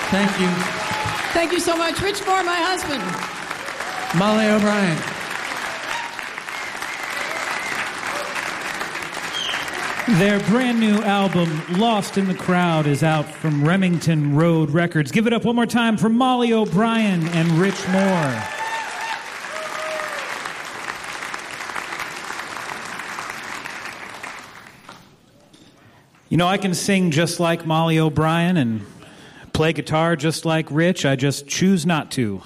Thank you. Thank you so much. Rich Moore, my husband. Molly O'Brien. Their brand new album, Lost in the Crowd, is out from Remington Road Records. Give it up one more time for Molly O'Brien and Rich Moore. You know, I can sing just like Molly O'Brien and play guitar just like Rich. I just choose not to.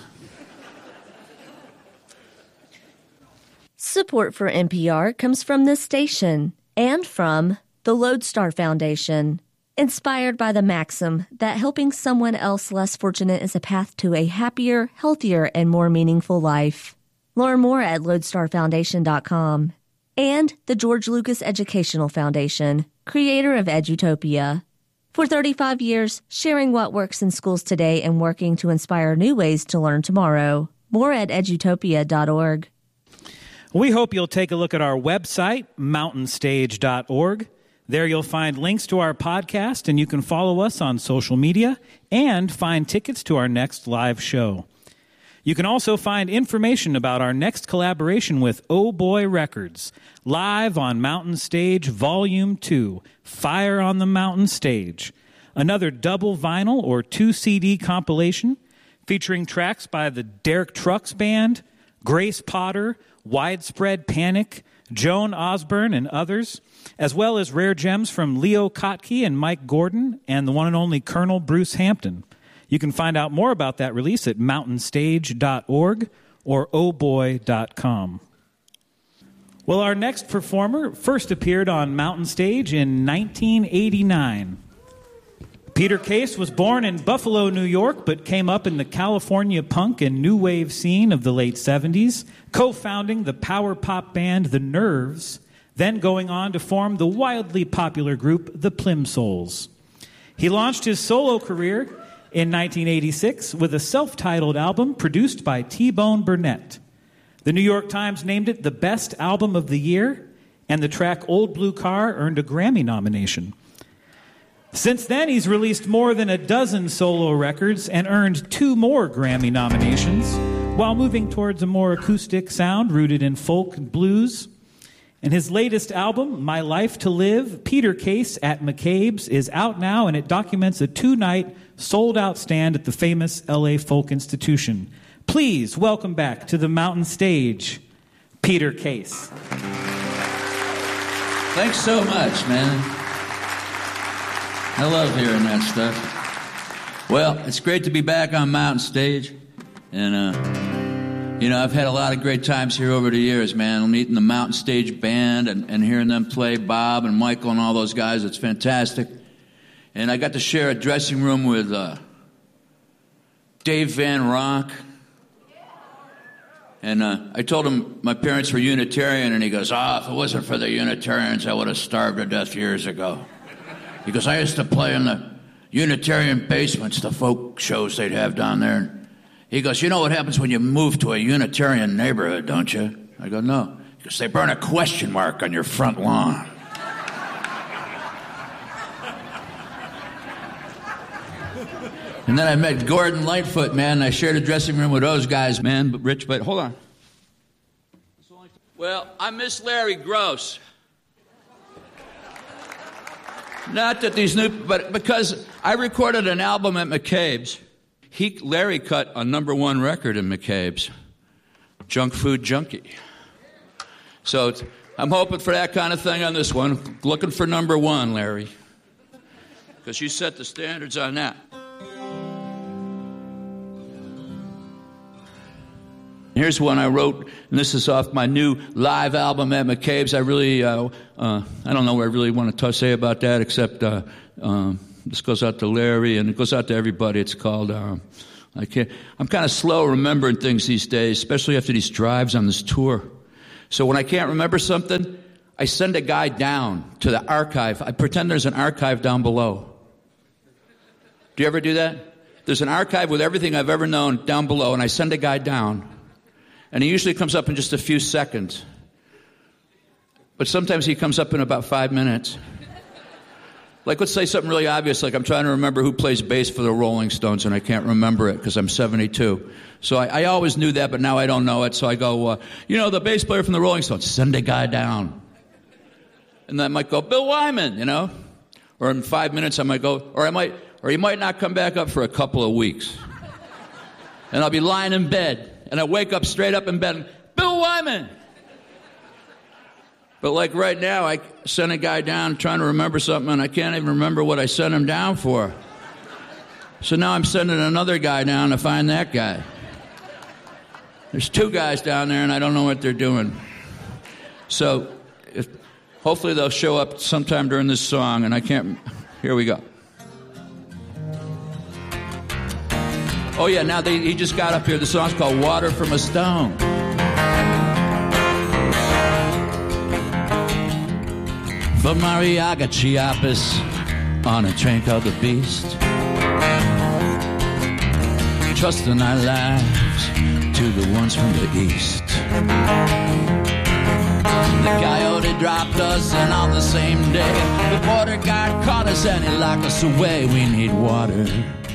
Support for NPR comes from this station and from the Lodestar Foundation, inspired by the maxim that helping someone else less fortunate is a path to a happier, healthier, and more meaningful life. Learn more at lodestarfoundation.com. And the George Lucas Educational Foundation, creator of Edutopia. For 35 years, sharing what works in schools today and working to inspire new ways to learn tomorrow. More at edutopia.org. We hope you'll take a look at our website, mountainstage.org. There you'll find links to our podcast, and you can follow us on social media and find tickets to our next live show. You can also find information about our next collaboration with Oh Boy Records, live on Mountain Stage Volume 2, Fire on the Mountain Stage, another double vinyl or 2 CD compilation featuring tracks by the Derek Trucks Band, Grace Potter, Widespread Panic, Joan Osborne, and others, as well as rare gems from Leo Kottke and Mike Gordon and the one and only Colonel Bruce Hampton. You can find out more about that release at mountainstage.org or ohboy.com. Well, our next performer first appeared on Mountain Stage in 1989. Peter Case was born in Buffalo, New York, but came up in the California punk and new wave scene of the late 70s, co-founding the power pop band The Nerves, then going on to form the wildly popular group The Plimsouls. He launched his solo career in 1986 with a self-titled album produced by T-Bone Burnett. The New York Times named it the best album of the year, and the track Old Blue Car earned a Grammy nomination. Since then, he's released more than a dozen solo records and earned 2 more Grammy nominations, while moving towards a more acoustic sound rooted in folk and blues. And his latest album, My Life to Live, Peter Case at McCabe's, is out now, and it documents a 2-night sold-out stand at the famous LA Folk Institution. Please welcome back to the Mountain Stage, Peter Case. Thanks so much, man. I love hearing that stuff. Well, it's great to be back on Mountain Stage. And, I've had a lot of great times here over the years, man. Meeting the Mountain Stage band and hearing them play, Bob and Michael and all those guys. It's fantastic. And I got to share a dressing room with Dave Van Ronk. And I told him my parents were Unitarian, and he goes, if it wasn't for the Unitarians, I would have starved to death years ago. He goes, I used to play in the Unitarian basements, the folk shows they'd have down there. He goes, you know what happens when you move to a Unitarian neighborhood, don't you? I go, no. He goes, they burn a question mark on your front lawn. And then I met Gordon Lightfoot, man, and I shared a dressing room with those guys, man. But Rich, but hold on. Well, I miss Larry Gross. Not that these new, but because I recorded an album at McCabe's. Larry cut a #1 record in McCabe's, Junk Food Junkie. So I'm hoping for that kind of thing on this one. Looking for #1, Larry, because you set the standards on that. Here's one I wrote, and this is off my new live album at McCabe's. I really, I don't know what I really want to say about that, except this goes out to Larry, and it goes out to everybody. It's called, I'm kind of slow remembering things these days, especially after these drives on this tour. So when I can't remember something, I send a guy down to the archive. I pretend there's an archive down below. Do you ever do that? There's an archive with everything I've ever known down below, and I send a guy down. And he usually comes up in just a few seconds. But sometimes he comes up in about 5 minutes. Like, let's say something really obvious, like I'm trying to remember who plays bass for the Rolling Stones, and I can't remember it because I'm 72. So I always knew that, but now I don't know it. So I go, the bass player from the Rolling Stones, send a guy down. And then I might go, Bill Wyman, Or in 5 minutes I might go, or he might not come back up for a couple of weeks. And I'll be lying in bed, and I wake up straight up in bed, and, Bill Wyman! But like right now, I sent a guy down trying to remember something, and I can't even remember what I sent him down for. So now I'm sending another guy down to find that guy. There's 2 guys down there, and I don't know what they're doing. So hopefully they'll show up sometime during this song, and I can't... Here we go. Oh, yeah, now he just got up here. The song's called Water from a Stone. From Mariaga, Chiapas, on a train called the Beast, trusting our lives to the ones from the east. The coyote dropped us in on the same day. The border guard caught us and he locked us away. We need water